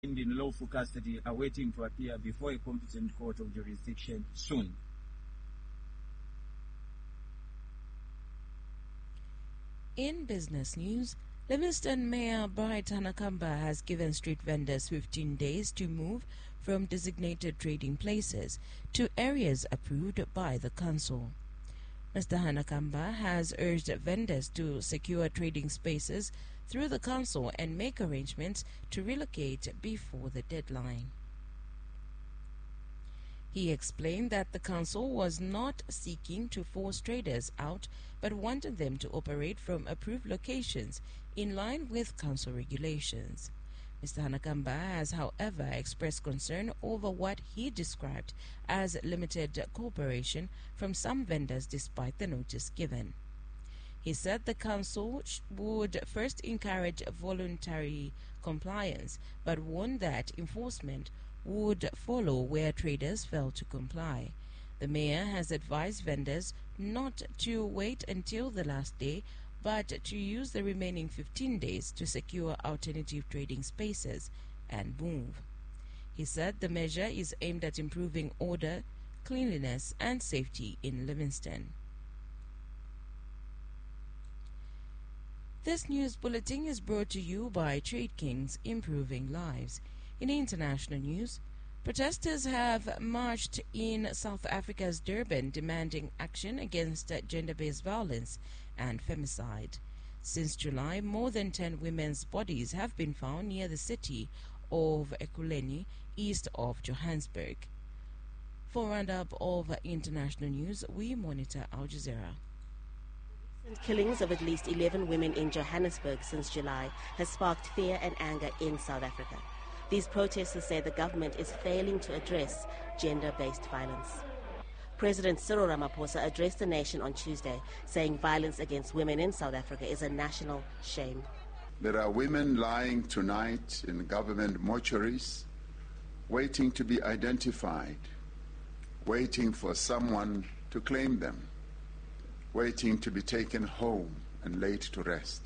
in lawful custody awaiting to appear before a competent court of jurisdiction soon. In business news, Livingston Mayor Bright Hanakamba has given street vendors 15 days to move from designated trading places to areas approved by the council. Mr. Hanakamba has urged vendors to secure trading spaces through the council and make arrangements to relocate before the deadline. He explained that the council was not seeking to force traders out but wanted them to operate from approved locations in line with council regulations. Mr. Hanakamba has, however, expressed concern over what he described as limited cooperation from some vendors despite the notice given. He said the council would first encourage voluntary compliance but warned that enforcement would follow where traders fail to comply. The mayor has advised vendors not to wait until the last day but to use the remaining 15 days to secure alternative trading spaces and move. He said the measure is aimed at improving order, cleanliness and safety in Livingston. This news bulletin is brought to you by Trade Kings, improving lives. In international news, protesters have marched in South Africa's Durban demanding action against gender-based violence and femicide. Since July, more than 10 women's bodies have been found near the city of Ekurhuleni, east of Johannesburg. For a roundup of international news, we monitor Al Jazeera. Recent killings of at least 11 women in Johannesburg since July has sparked fear and anger in South Africa. These protesters say the government is failing to address gender-based violence. President Cyril Ramaphosa addressed the nation on Tuesday, saying violence against women in South Africa is a national shame. There are women lying tonight in government mortuaries, waiting to be identified, waiting for someone to claim them, waiting to be taken home and laid to rest.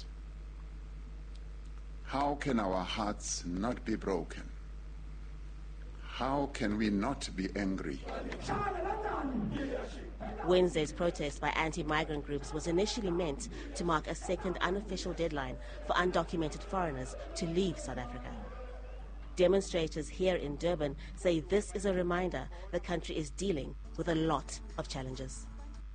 How can our hearts not be broken? How can we not be angry? Wednesday's protest by anti-migrant groups was initially meant to mark a second unofficial deadline for undocumented foreigners to leave South Africa. Demonstrators here in Durban say this is a reminder the country is dealing with a lot of challenges.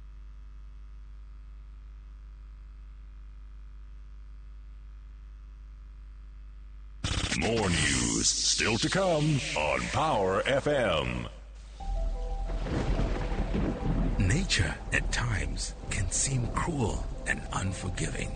More news still to come on Power FM. Nature at times can seem cruel and unforgiving.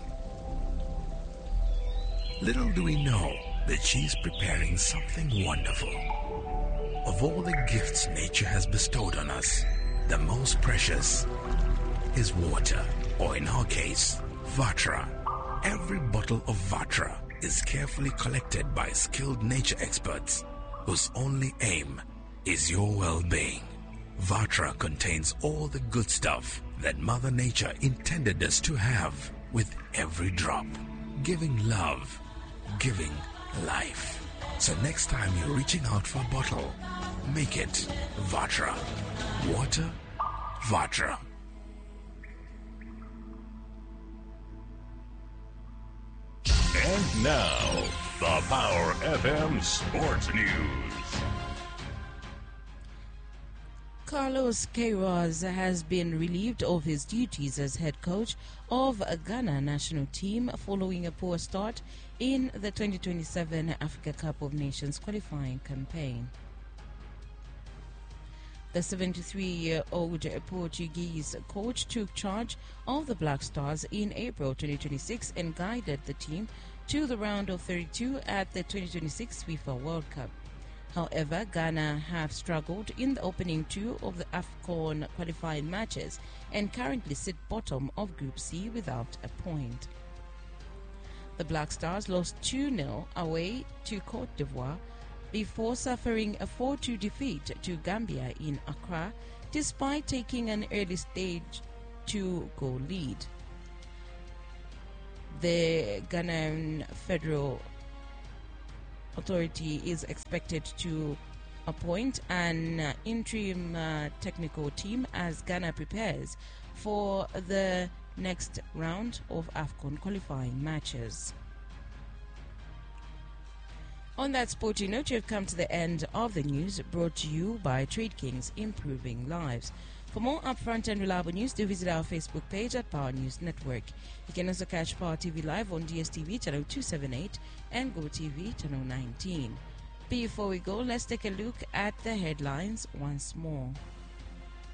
Little do we know that she's preparing something wonderful. Of all the gifts nature has bestowed on us, the most precious is water, or in our case, Vatra. Every bottle of Vatra is carefully collected by skilled nature experts whose only aim is your well-being. Vatra contains all the good stuff that Mother Nature intended us to have with every drop, giving love, giving life. So next time you're reaching out for a bottle, make it Vatra. Water, Vatra. And now, the Power FM Sports News. Carlos Queiroz has been relieved of his duties as head coach of Ghana national team following a poor start in the 2027 Africa Cup of Nations qualifying campaign. The 73-year-old Portuguese coach took charge of the Black Stars in April 2026 and guided the team to the round of 32 at the 2026 FIFA World Cup. However, Ghana have struggled in the opening two of the AFCON qualifying matches and currently sit bottom of Group C without a point. The Black Stars lost 2-0 away to Cote d'Ivoire before suffering a 4-2 defeat to Gambia in Accra, despite taking an early stage 2-goal lead. The Ghanaian Federal authority is expected to appoint an interim technical team as Ghana prepares for the next round of AFCON qualifying matches. On that sporting note, you have come to the end of the news, brought to you by Trade Kings, improving lives. For more upfront and reliable news, do visit our Facebook page at Power News Network. You can also catch Power TV live on DSTV channel 278 and GoTV channel 19. Before we go, let's take a look at the headlines once more.